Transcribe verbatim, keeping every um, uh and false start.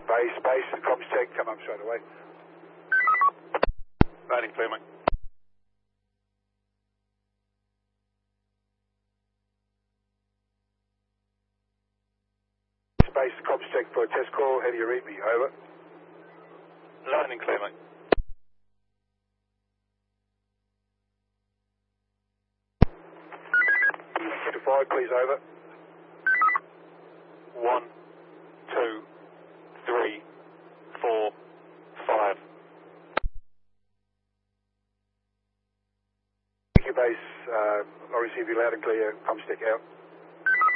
Base, base, comms check, come up straight away. Landing clear, mate. Base, comms check for a test call, how do you read me? Over. Landing clear, mate. To five, please, over. One, two, three, four, five. Thank you, base. Uh, I'll receive you loud and clear. Comms check out.